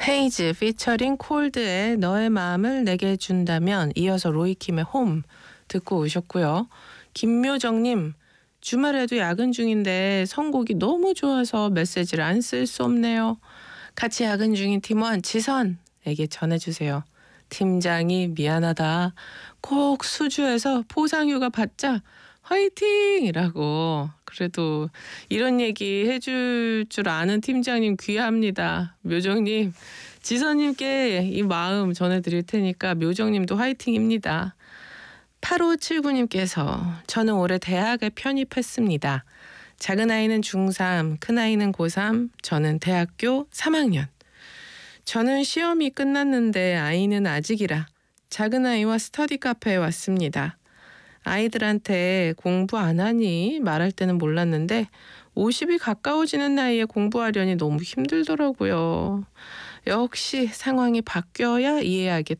헤이즈 피처링 콜드의 너의 마음을 내게 준다면, 이어서 로이킴의 홈 듣고 오셨고요. 김묘정님, 주말에도 야근 중인데 선곡이 너무 좋아서 메시지를 안 쓸 수 없네요. 같이 야근 중인 팀원 지선에게 전해주세요. 팀장이 미안하다. 꼭 수주해서 포상휴가 받자. 화이팅이라고. 그래도 이런 얘기 해줄 줄 아는 팀장님 귀합니다. 묘정님, 지선님께 이 마음 전해드릴 테니까 묘정님도 화이팅입니다. 8579님께서 저는 올해 대학에 편입했습니다. 작은 아이는 중3, 큰 아이는 고3, 저는 대학교 3학년. 저는 시험이 끝났는데 아이는 아직이라 작은 아이와 스터디 카페에 왔습니다. 아이들한테 공부 안 하니 말할 때는 몰랐는데 50이 가까워지는 나이에 공부하려니 너무 힘들더라고요. 역시 상황이 바뀌어야 이해하게